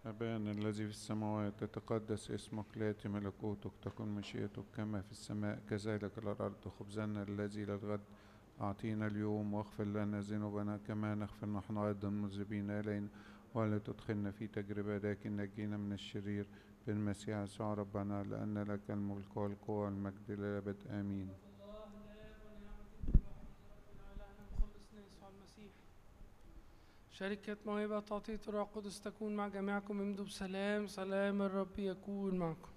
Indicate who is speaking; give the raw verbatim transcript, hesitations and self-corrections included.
Speaker 1: أبانا الذي في السماوات يتقدس اسمك، ليأتي ملكوتك، تكن مشيئتك كما في السماء كذلك على الأرض. خبزنا الذي للغد أعطينا اليوم، واغفر لنا ذنوبنا كما نغفر نحن أيضا المذنبين إلينا، ولا تدخلنا في تجربة لكن نجينا من الشرير، بالمسيح يسوع ربنا، لأن لك الملك والقوة والمجد للأبد آمين.
Speaker 2: شركة موهبة تعطية الروح القدس تكون مع جميعكم. امضوا بسلام. سلام الرب يكون معكم.